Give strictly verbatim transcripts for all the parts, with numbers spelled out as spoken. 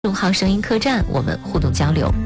公众号声音客栈，我们互动交流。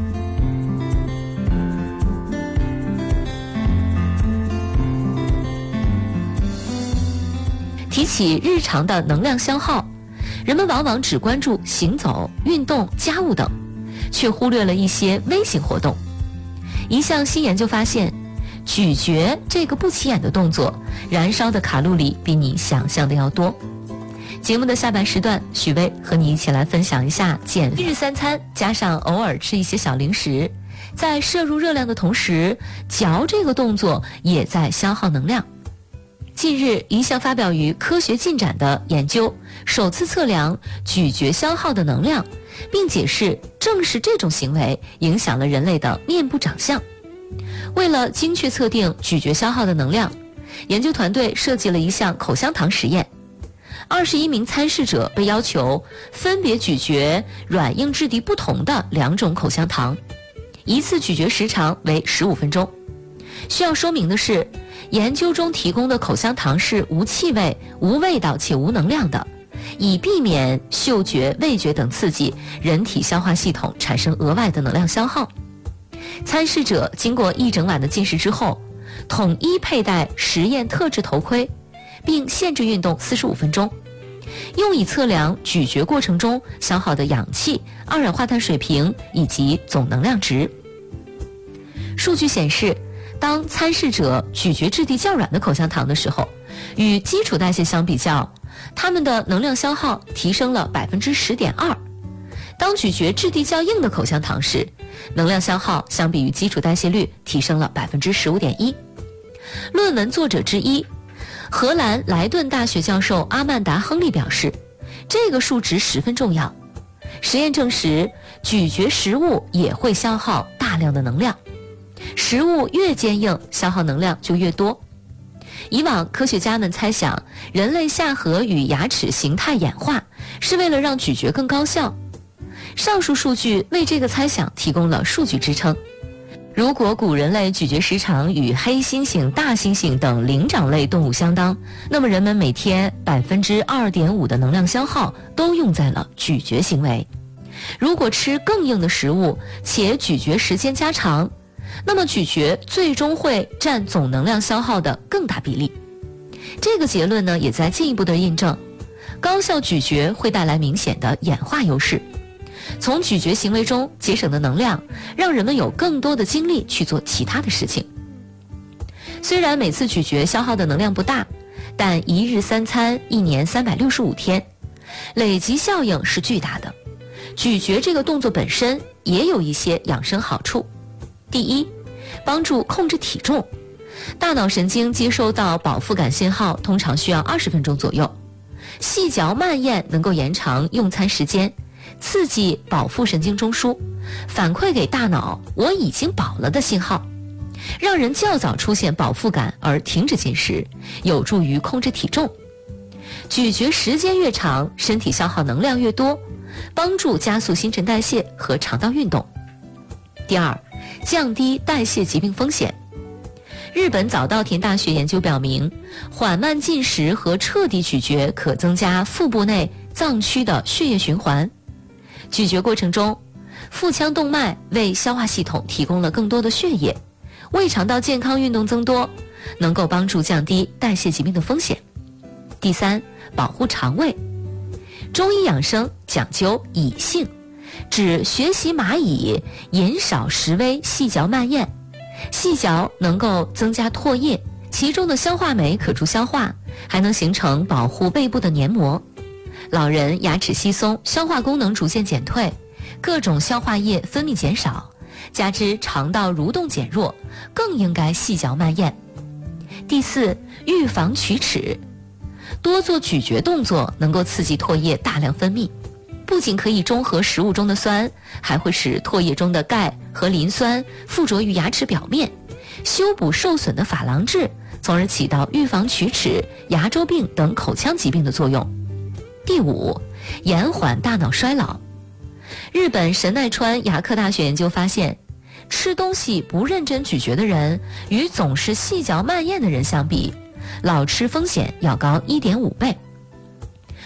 提起日常的能量消耗，人们往往只关注行走、运动、家务等，却忽略了一些微型活动。一项新研究发现，咀嚼这个不起眼的动作，燃烧的卡路里比你想象的要多。节目的下半时段，许巍和你一起来分享一下减一日三餐加上偶尔吃一些小零食，在摄入热量的同时，嚼这个动作也在消耗能量。近日，一项发表于《科学进展》的研究首次测量咀嚼消耗的能量，并解释正是这种行为影响了人类的面部长相。为了精确测定咀嚼消耗的能量，研究团队设计了一项口香糖实验。二十一名参试者被要求分别咀嚼软硬质地不同的两种口香糖，一次咀嚼时长为十五分钟。需要说明的是，研究中提供的口香糖是无气味、无味道且无能量的，以避免嗅觉、味觉等刺激人体消化系统产生额外的能量消耗。参试者经过一整晚的进食之后，统一佩戴实验特制头盔，并限制运动四十五分钟，用以测量咀嚼过程中消耗的氧气、二氧化碳水平以及总能量值。数据显示，当参试者咀嚼质地较软的口香糖的时候，与基础代谢相比较，它们的能量消耗提升了 百分之十点二。 当咀嚼质地较硬的口香糖时，能量消耗相比于基础代谢率提升了 百分之十五点一。 论文作者之一荷兰莱顿大学教授阿曼达·亨利表示，这个数值十分重要。实验证实，咀嚼食物也会消耗大量的能量，食物越坚硬，消耗能量就越多。以往科学家们猜想，人类下颌与牙齿形态演化是为了让咀嚼更高效。上述数据为这个猜想提供了数据支撑。如果古人类咀嚼时长与黑猩猩、大猩猩等灵长类动物相当，那么人们每天 百分之二点五 的能量消耗都用在了咀嚼行为。如果吃更硬的食物且咀嚼时间加长，那么咀嚼最终会占总能量消耗的更大比例。这个结论呢，也在进一步的印证，高效咀嚼会带来明显的演化优势。从咀嚼行为中节省的能量，让人们有更多的精力去做其他的事情。虽然每次咀嚼消耗的能量不大，但一日三餐，一年三百六十五天，累积效应是巨大的。咀嚼这个动作本身也有一些养生好处。第一，帮助控制体重。大脑神经接收到饱腹感信号通常需要二十分钟左右，细嚼慢咽能够延长用餐时间，刺激饱腹神经中枢，反馈给大脑我已经饱了的信号，让人较早出现饱腹感而停止进食，有助于控制体重。咀嚼时间越长，身体消耗能量越多，帮助加速新陈代谢和肠道运动。第二，降低代谢疾病风险。日本早稻田大学研究表明，缓慢进食和彻底咀嚼可增加腹部内脏区的血液循环。咀嚼过程中，腹腔动脉为消化系统提供了更多的血液，胃肠道健康运动增多，能够帮助降低代谢疾病的风险。第三，保护肠胃。中医养生讲究以性，指学习蚂蚁饮少食微，细嚼慢咽。细嚼能够增加唾液，其中的消化酶可助消化，还能形成保护胃部的黏膜。老人牙齿稀松，消化功能逐渐减退，各种消化液分泌减少，加之肠道蠕动减弱，更应该细嚼慢咽。第四，预防龋齿。多做咀嚼动作能够刺激唾液大量分泌，不仅可以中和食物中的酸，还会使唾液中的钙和磷酸附着于牙齿表面，修补受损的珐琅质，从而起到预防龋齿、牙周病等口腔疾病的作用。第五，延缓大脑衰老。日本神奈川牙科大学研究发现，吃东西不认真咀嚼的人与总是细嚼慢咽的人相比，老痴风险要高 一点五倍。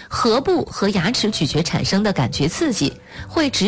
颌部和牙齿咀嚼产生的感觉刺激会直